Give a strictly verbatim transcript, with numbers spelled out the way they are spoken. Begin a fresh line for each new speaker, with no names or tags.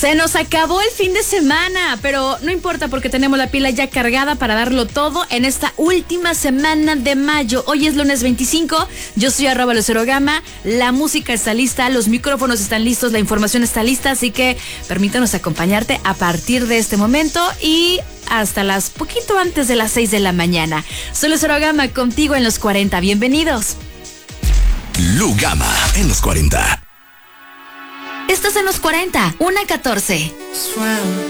Se nos acabó el fin de semana, pero no importa porque tenemos la pila ya cargada para darlo todo en esta última semana de mayo. Hoy es lunes veinticinco, yo soy arroba Lucero Gama, la música está lista, los micrófonos están listos, la información está lista, así que permítanos acompañarte a partir de este momento y hasta las poquito antes de las seis de la mañana. Soy Lucero Gama, contigo en los cuarenta, bienvenidos.
Lu Gama en los cuarenta.
Estás en los cuarenta, una catorce.
Swim